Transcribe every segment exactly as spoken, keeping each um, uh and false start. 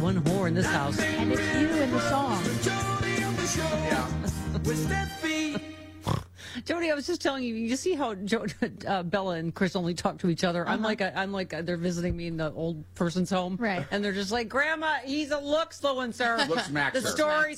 one whore in this house. And it's you in the song. Yeah. Jody, I was just telling you, you see how jo- uh, Bella and Chris only talk to each other? I'm Uh-huh. like, a, I'm like a, they're visiting me in the old person's home. Right. And they're just like, Grandma, he's a looks-fluencer. Looks maxer. The stories.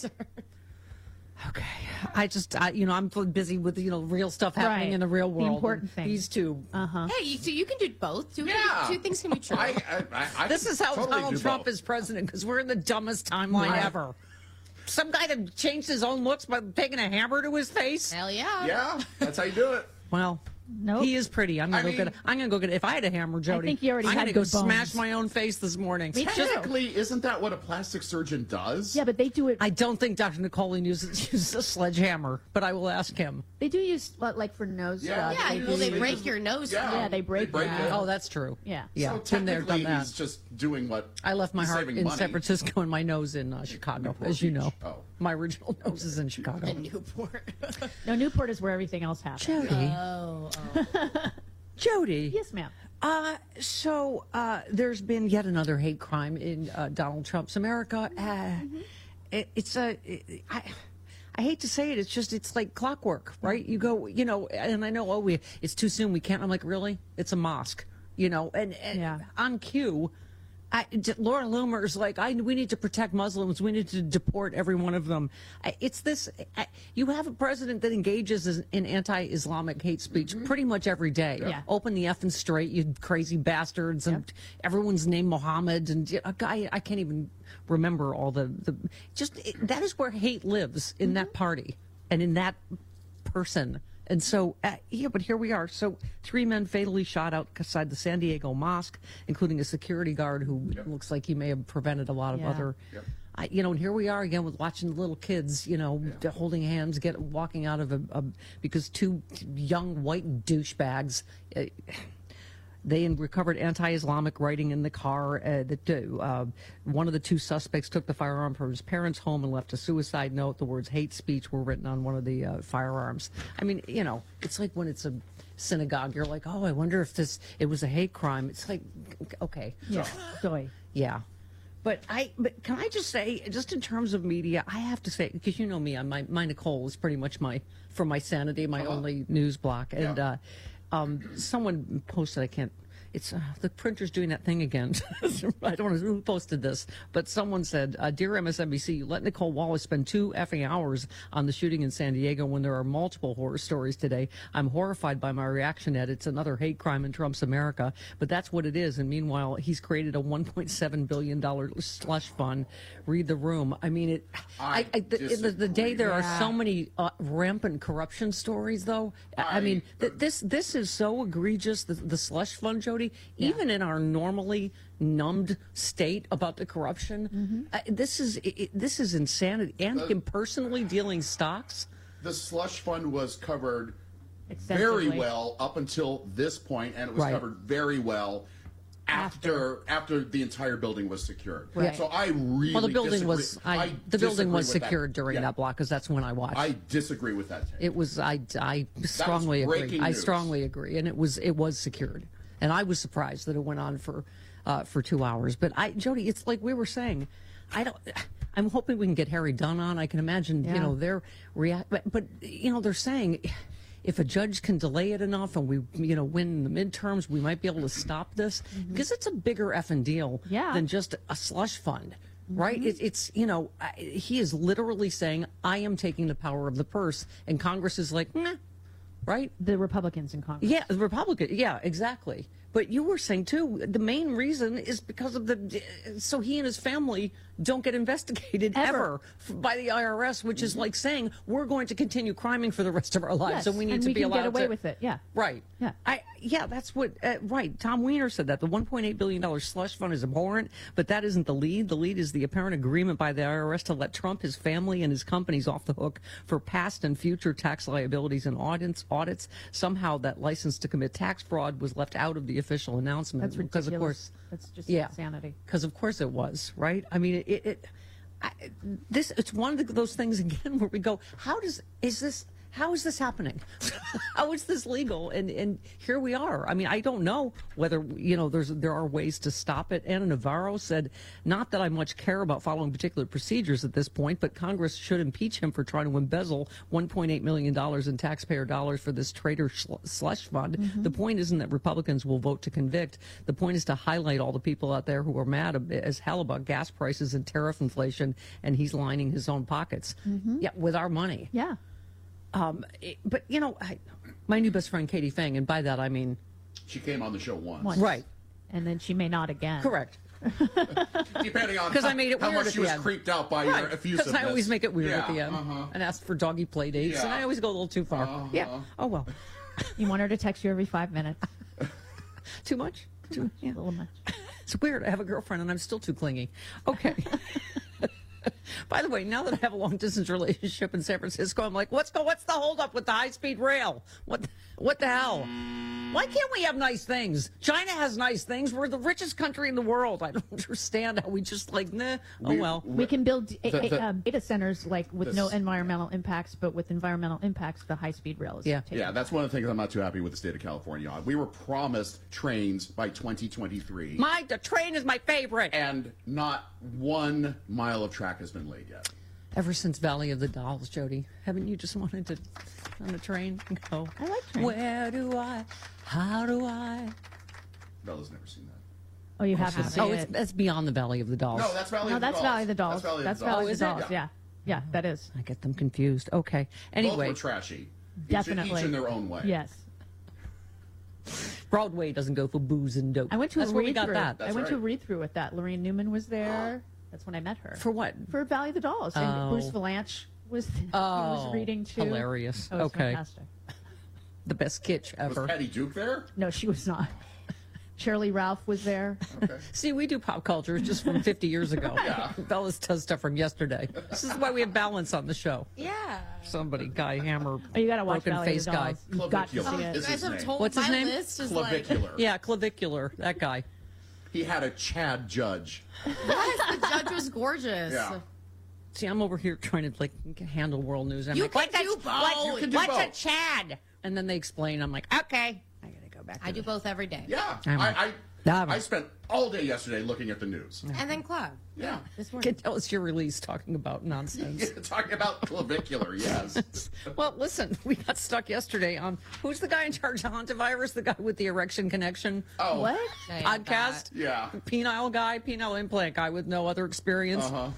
Okay. I just, I, you know, I'm busy with, you know, real stuff happening Right. in the real The world. important things. These two. Uh-huh. Hey, you, so you can do both. Two, Yeah. two things can be true. I, I, I, I This is how totally Donald do Trump both. is president, because we're in the dumbest timeline Right. ever. Some guy that changed his own looks by taking a hammer to his face. Hell yeah. Yeah, that's how you do it. Well, Nope. he is pretty. I'm gonna I go mean- get. A, I'm gonna go get. If I had a hammer, Jody, think you already I'm had gonna go good bones. smash my own face this morning. Me too. Technically, isn't that what a plastic surgeon does? Yeah, but they do it. I don't think Doctor Nicole uses, uses a sledgehammer, but I will ask him. They do use uh, like for nose Yeah. stuff. Yeah, they well, do- they break your nose. Yeah, Yeah, they break break that. it. Oh, that's true. Yeah. Yeah. So been there, technically, done that. he's just doing what I left my he's heart saving in money. San Francisco and my nose in uh, Chicago, Newport as you Beach. know. Oh. My original nose is in Chicago. In Newport. No, Newport is where everything else happens. Jody, oh, oh. Jody. Yes, ma'am. Uh, so uh, there's been yet another hate crime in uh, Donald Trump's America. Uh, Mm-hmm. it, it's a, it, I, I hate to say it. It's just it's like clockwork, right? You go, you know, and I know, oh, we it's too soon. We can't. I'm like, really? It's a mosque, you know, and, and Yeah. on cue. I, D- Laura Loomer's like, I, we need to protect Muslims. We need to deport every one of them. I, it's this, I, you have a president that engages in, in anti-Islamic hate speech pretty much every day. Yeah. Open the effing straight, you crazy bastards. And everyone's named Mohammed. And a guy, I can't even remember all the, the just, it, that is where hate lives, in that party and in that person. And so, uh, yeah, but here we are. So, three men fatally shot outside the San Diego mosque, including a security guard who looks like he may have prevented a lot of Yeah. other. Yep. I, you know, and here we are again with watching the little kids, you know, Yeah. holding hands, get walking out of a, a because two young white douchebags. Uh, They recovered anti-Islamic writing in the car. Uh, that uh, one of the two suspects took the firearm from his parents' home and left a suicide note. The words "hate speech" were written on one of the uh, firearms. I mean, you know, it's like when it's a synagogue. You're like, oh, I wonder if this it was a hate crime. It's like, okay, Yeah. Joy. yeah. But I, but can I just say, just in terms of media, I have to say, because you know me, I'm, my my Nicole is pretty much my for my sanity, my Uh-huh. only news block. And Yeah. uh, um, someone posted, I can't. It's uh, the printer's doing that thing again. I don't know who posted this, but someone said, uh, "Dear M S N B C, you let Nicole Wallace spend two effing hours on the shooting in San Diego when there are multiple horror stories today. I'm horrified by my reaction, Ed. It's another hate crime in Trump's America, but that's what it is. And meanwhile, he's created a one point seven billion dollars slush fund. Read the room. I mean, it. I, I I, the, in the, the day there disagree. are so many uh, rampant corruption stories, though. I, I mean, th- this this is so egregious. The, the slush fund, Jody. Even in our normally numbed state about the corruption, uh, this is it, it- this is insanity. And him personally dealing stocks. The slush fund was covered Extensively. very well up until this point, and it was Right. covered very well after after the entire building was secured. Right. So I really Well, the building disagree. was I, the building disagree was with secured that. during Yeah. that block because that's when I watched. I disagree with that. Take. It was I, I strongly agree. breaking I news. strongly agree, and it was it was secured, and I was surprised that it went on for uh, for two hours. But I, Jody, it's like we were saying. I don't. I'm hoping we can get Harry Dunn on. I can imagine, you Yeah. know, their react. But, but you know, they're saying if a judge can delay it enough and we, you know, win the midterms, we might be able to stop this because it's a bigger effing deal Yeah. than just a slush fund. Right? It, it's, you know, I- he is literally saying, I am taking the power of the purse. And Congress is like, nah, right? The Republicans in Congress. Yeah, the Republican. Yeah, exactly. But you were saying, too, the main reason is because of the, so he and his family don't get investigated ever, Ever. f- by the I R S, which is like saying, we're going to continue criming for the rest of our lives. Yes, So we need and to we be can allowed get away to. with it. Yeah. Right. Yeah. I yeah, that's what uh, right. Tom Weiner said that the one point eight billion dollars slush fund is abhorrent, but that isn't the lead. The lead is the apparent agreement by the I R S to let Trump, his family, and his companies off the hook for past and future tax liabilities and audits. Audits. Somehow, that license to commit tax fraud was left out of the official announcement. That's ridiculous. Because of course, That's just yeah, insanity. Because of course it was right. I mean, it. it I, this it's one of those things again where we go, how does is this? how is this happening? How is this legal? And and here we are. I mean, I don't know whether, you know, there's there are ways to stop it. Anna Navarro said, not that I much care about following particular procedures at this point, but Congress should impeach him for trying to embezzle one point eight million dollars in taxpayer dollars for this traitor slush fund. Mm-hmm. The point isn't that Republicans will vote to convict. The point is to highlight all the people out there who are mad as hell about gas prices and tariff inflation, and he's lining his own pockets. Mm-hmm. Yeah, with our money. Yeah. Um, it, but, you know, I, my new best friend, Katie Fang, and by that I mean... She came on the show once. Once. Right. And then she may not again. Correct. Depending on 'Cause I made it how weird much at she the was end. creeped out by Right. your effusiveness. Because I always make it weird yeah, at the end uh-huh. and ask for doggy play dates, and Yeah. I always go a little too far. Uh-huh. Yeah. Oh, well. You want her to text you every five minutes. Too much? Too, yeah. A little much. It's weird. I have a girlfriend, and I'm still too clingy. Okay. By the way, now that I have a long distance relationship in San Francisco, I'm like, what's go? What's the holdup with the high speed rail? What? What the hell? Why can't we have nice things? China has nice things. We're the richest country in the world. I don't understand how we just like, nah. Oh We- well. We can build a, The- a- the- um, data centers like with This- no environmental impacts, but with environmental impacts, the high-speed rail is Yeah. taken. Yeah, that's one of the things I'm not too happy with the state of California on. We were promised trains by twenty twenty-three, My the train is my favorite. and not one mile of track has been laid yet. Ever since Valley of the Dolls, Jody, haven't you just wanted to on a train and go? I like trains. Where do I? How do I? Bella's never seen that. Oh, you have to see Oh, it. it's that's beyond the Valley of the Dolls. No, that's Valley no, of the that's Dolls. Valley of the Dolls. That's Valley That's of the Dolls. Valley Oh, of is the it? Dolls. Yeah. yeah, that is I get them confused. Okay. Anyway, Both were trashy. Each- definitely Each in their own way. Yes. Broadway doesn't go for booze and dope. I went to That's a where we read got through. that. I That's went to a right. read through with that. Lorraine Newman was there. That's when I met her. For what? For Valley of the Dolls. And Oh. Bruce Valanche was he Oh, was reading too. hilarious. Oh, it was Okay. fantastic. The best kitsch Was ever. Patty Duke there? No, she was not. Shirley Ralph was there. Okay. See, we do pop culture just from fifty years ago. Yeah. Bella's does stuff from yesterday. This is why we have balance on the show. Yeah. Somebody, Guy Hammer, Oh, you got to watch broken Valley face of the guy. Dolls. You've got to Clavicular. see Oh, it. is You guys his have name. told What's his my name? list is like, Clavicular. Yeah, clavicular. That guy. He had a Chad Judge. yes, the judge was gorgeous. Yeah. See, I'm over here trying to like handle world news. I'm You like, can what's do a, both. What's, You can do what's a both. Chad? And then they explain. I'm like, okay, I gotta go back. To I do the- both every day. Yeah. I'm- I, I, I'm- I spent all day yesterday looking at the news. And then club. Yeah. This morning. Can tell us your release talking about nonsense. Talking about clavicular, yes. Well, listen, we got stuck yesterday on who's the guy in charge of hantavirus? The guy with the erection connection Oh. What? Yeah, podcast? Yeah. Penile guy, penile implant guy with no other experience. Uh-huh.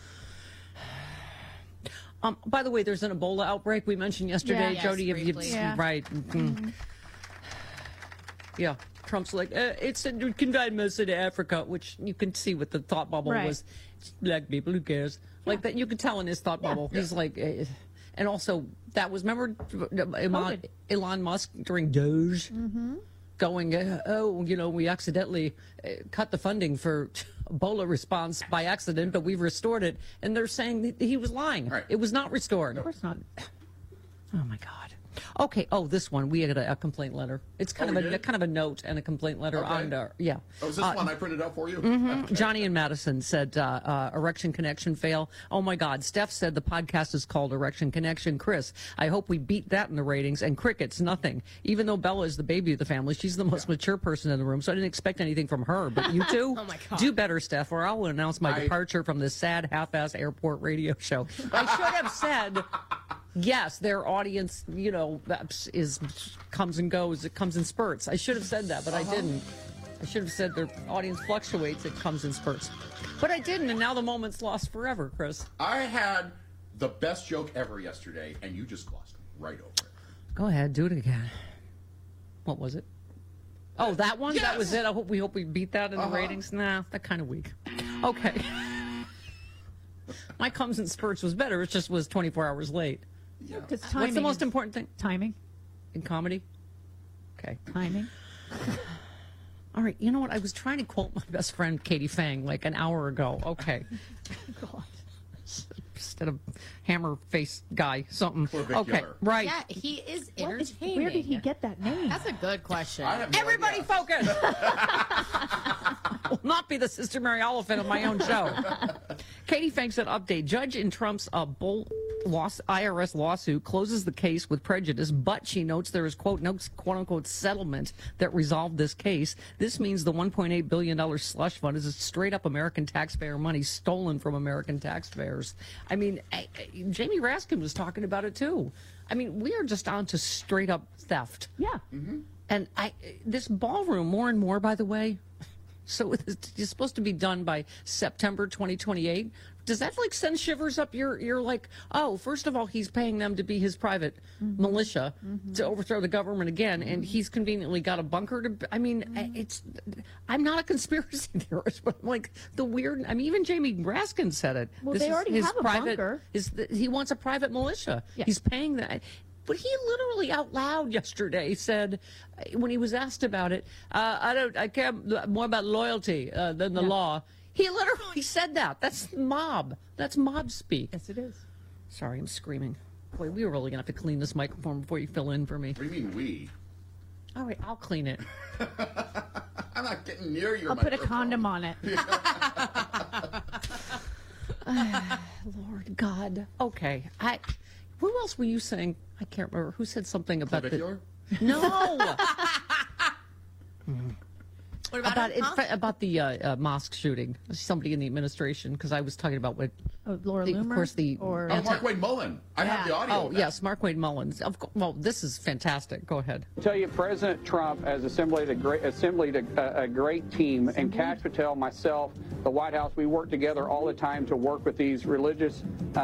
Um, by the way, there's an Ebola outbreak we mentioned yesterday. Yeah. Jody, Yes, have you briefly. Yeah. right? mhm. Yeah, Trump's like uh, it's a confined mostly to Africa, which you can see what the thought bubble Right. was. It's black people, who cares? Like that, you could tell in his thought bubble. He's like, uh, and also that was remember Elon, COVID. Elon Musk during Doge. Going, uh, oh, you know, we accidentally uh, cut the funding for Ebola response by accident, but we've restored it. And they're saying that he was lying. Right. It was not restored. Of course not. Oh my God. Okay. Oh, this one we had a, a complaint letter. It's kind Oh, of we a, did? kind of a note and a complaint letter Okay. on the yeah. Oh, is this Uh, one I printed out for you? Mm-hmm. Johnny and Madison said uh, uh, erection connection fail. Oh my God. Steph said the podcast is called Erection Connection. Chris, I hope we beat that in the ratings. And crickets, nothing. Even though Bella is the baby of the family, she's the most mature person in the room, so I didn't expect anything from her. But you two, Oh, my God. do better, Steph, or I will announce my I- departure from this sad half-ass airport radio show. I should have said. Yes, their audience, you know, is comes and goes. It comes in spurts. I should have said that, but I didn't. I should have said their audience fluctuates. It comes in spurts, but I didn't, and now the moment's lost forever, Chris. I had the best joke ever yesterday, and you just glossed right over it. Go ahead, do it again. What was it? Oh, that one. That was Yes. it. I hope we hope we beat that in the Uh-huh. ratings. Nah, that kind of weak. Okay. My comes in spurts was better. It just was twenty-four hours late. Yeah. Because timing. What's the most is- important thing Timing. in comedy? Okay. Timing. All right, you know what? I was trying to quote my best friend Katie Fang like an hour ago. Okay. God. Instead of hammer face guy, something. Clavicular. Okay, right. Yeah, he is What is- entertaining. where did he get that name? That's a good question. I have no Everybody idea. focus! Will not be the Sister Mary Oliphant of my own show. Katie Fang said, update. Judge in Trump's uh, bull, loss, I R S lawsuit closes the case with prejudice, but she notes there is, quote, no quote-unquote settlement that resolved this case. This means the one point eight billion dollars slush fund is a straight-up American taxpayer money stolen from American taxpayers. I mean, I, I, Jamie Raskin was talking about it, too. I mean, we are just on to straight-up theft. Yeah. Mm-hmm. And I, this ballroom, more and more, by the way, so it's supposed to be done by September twenty twenty-eight. Does that like send shivers up your, you're like, oh, first of all, he's paying them to be his private mm-hmm. militia mm-hmm. to overthrow the government again, mm-hmm. and he's conveniently got a bunker to, I mean, mm-hmm. it's, I'm not a conspiracy theorist, but I'm like the weird, I mean, even Jamie Raskin said it. Well, this they already his have a private, bunker. Is the, he wants a private militia. Yeah. He's paying that. But he literally out loud yesterday said, when he was asked about it, uh, I don't, I care more about loyalty uh, than the Yeah. law. He literally said that. That's mob. That's mob speak. Yes, it is. Sorry, I'm screaming. Boy, we were really gonna have to clean this microphone before you fill in for me. What do you mean we? All right, I'll clean it. I'm not getting near your I'll put a microphone. condom on it. Lord God. Okay. I. Who else were you saying? I can't remember. Who said something about the? Clavicular? No. What about, about it? it, Huh? about the uh, uh, mosque shooting. Somebody in the administration, because I was talking about what. Oh, Laura The- of Loomer? course, the- or Oh, Mark Wayne Mullen. I have the Yeah. audio. Oh of that. yes, Mark Wayne Mullins. Of course. Well, this is fantastic. Go ahead. I tell you, President Trump has assembled a great, assembled a, a great team, and Kash Patel, myself, the White House, we work together all the time to work with these religious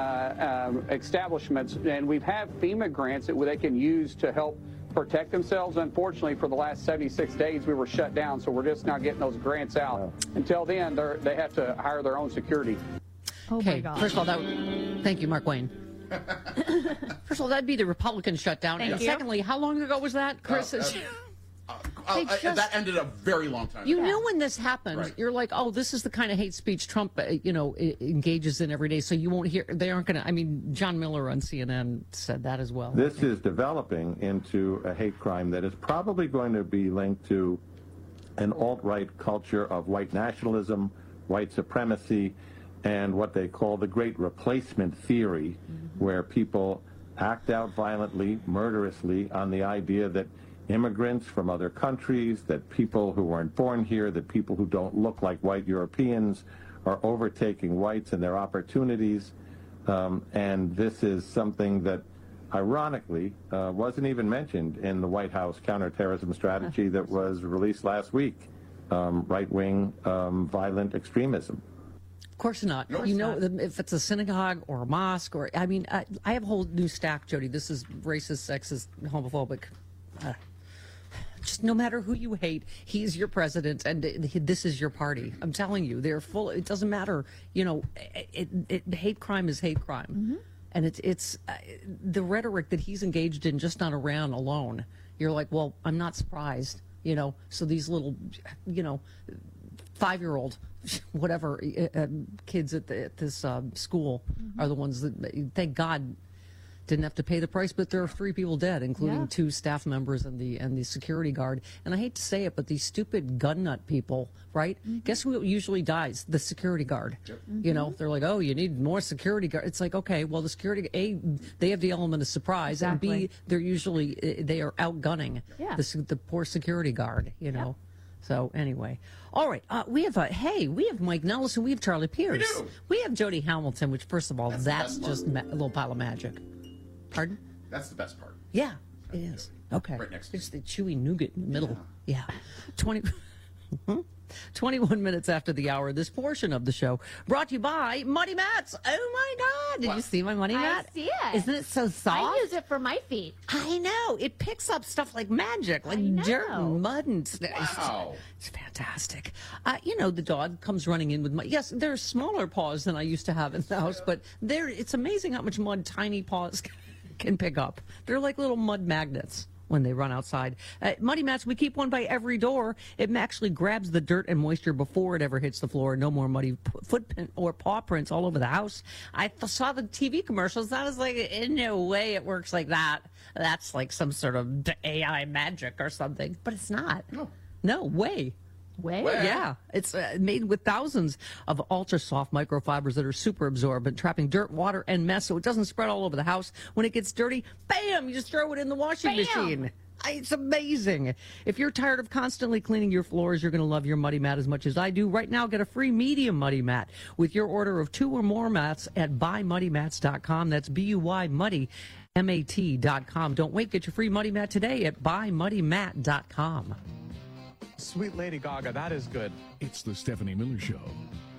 uh, um, establishments, and we've had FEMA grants that they can use to help protect themselves. Unfortunately, for the last seventy-six days, we were shut down, so we're just not getting those grants out. Until then, they're, they have to hire their own security. Oh my Okay. God. First of all, that. Thank you, Mark Wayne. First of all, that'd be the Republican shutdown. Thank and you. secondly, how long ago was that, Chris? Uh, uh, Uh, uh, They uh, just- that ended a very long time You ago. knew when this happened. Right. You're like, oh, this is the kind of hate speech Trump, uh, you know, I- engages in every day. So you won't hear. They aren't going to. I mean, John Miller on C N N said that as well. This is developing into a hate crime that is probably going to be linked to an alt-right culture of white nationalism, white supremacy, and what they call the great replacement theory, where people act out violently, murderously on the idea that immigrants from other countries, that people who weren't born here, that people who don't look like white Europeans are overtaking whites and their opportunities. Um, and this is something that, ironically, uh, wasn't even mentioned in the White House counterterrorism strategy that was released last week, um, right-wing um, violent extremism. Of course not. No, you it's know, not. if it's a synagogue or a mosque, or I mean, I, I have a whole new stack, Jody. This is racist, sexist, homophobic. Uh, just no matter who you hate, he's your president, and this is your party. I'm telling you, they're full. It doesn't matter. You know, it, it, it, hate crime is hate crime, mm-hmm. and it's it's uh, the rhetoric that he's engaged in just on Iran alone. You're like, well, I'm not surprised. You know, so these little, you know, five-year-old, whatever, uh, kids at, the, at this uh, school mm-hmm. are the ones that, thank God, didn't have to pay the price, but there are three people dead, including Yeah. two staff members and the and the security guard. And I hate to say it, but these stupid gun nut people, right? Mm-hmm. Guess who usually dies? The security guard. Yep. Mm-hmm. You know, they're like, oh, you need more security guard. It's like, okay, well, the security, A, they have the element of surprise, Exactly. and B, they're usually, uh, they are outgunning Yeah. the, the poor security guard, you know. Yep. So anyway, all right. Uh, we have a hey, we have Mike Nellis and we have Charlie Pierce. We do. We have Jody Hamilton, which first of all, That's that's, the best just ma- a little pile of magic. Pardon? That's the best part. Yeah, it is. Okay. Right next to It's the chewy nougat in the middle. Yeah. twenty, twenty-one minutes after the hour, this portion of the show brought to you by Muddy Mats. Oh my God! Did What? you see my Muddy I Mat? see it. Isn't it so soft? I use it for my feet. I know. It picks up stuff like magic, like I dirt know. and mud and stuff. Wow. It's fantastic. Uh, you know, the dog comes running in with mud. Yes, they're smaller paws than I used to have in the house, but they're, it's amazing how much mud tiny paws can pick up. They're like little mud magnets when they run outside. Uh, Muddy Mats, we keep one by every door. It actually grabs the dirt and moisture before it ever hits the floor. No more muddy p- footprint or paw prints all over the house. I th- saw the T V commercials. I was like, in no way it works like that. That's like some sort of A I magic or something. But it's not. No. No way. Way? Yeah, it's uh, made with thousands of ultra soft microfibers that are super absorbent, trapping dirt, water, and mess so it doesn't spread all over the house. When it gets dirty, bam, you just throw it in the washing Bam! machine. It's amazing. If you're tired of constantly cleaning your floors, you're going to love your Muddy Mat as much as I do. Right now, get a free medium Muddy Mat with your order of two or more mats at buy muddy mats dot com. That's B U Y Muddy, M A T dot com. Don't wait. Get your free Muddy Mat today at buy muddy mat dot com. Sweet Lady Gaga, that is good. It's the Stephanie Miller Show.